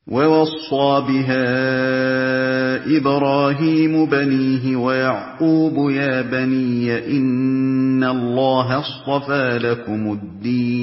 وَوَصَّىٰ بِهَا إِبْرَاهِيمُ بَنِيهِ وَيَعْقُوبُ يَا بَنِيَّ إِنَّ اللَّهَ اصْطَفَىٰ لَكُمُ الدِّينَ